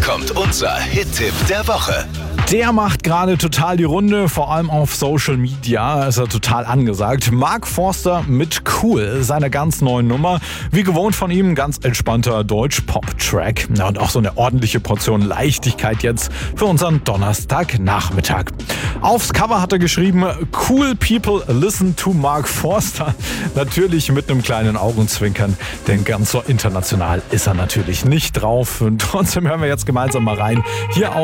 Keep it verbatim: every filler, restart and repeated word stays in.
kommt unser Hit-Tipp der Woche. Der macht gerade total die Runde, vor allem auf Social Media ist er total angesagt. Mark Forster mit Cool, seiner ganz neuen Nummer. Wie gewohnt von ihm, ganz entspannter Deutsch-Pop-Track. Ja, und auch so eine ordentliche Portion Leichtigkeit jetzt für unseren Donnerstagnachmittag. Aufs Cover hat er geschrieben, Cool People listen to Mark Forster. Natürlich mit einem kleinen Augenzwinkern, denn ganz so international ist er natürlich nicht drauf. Und trotzdem hören wir jetzt gemeinsam mal rein. Hier auf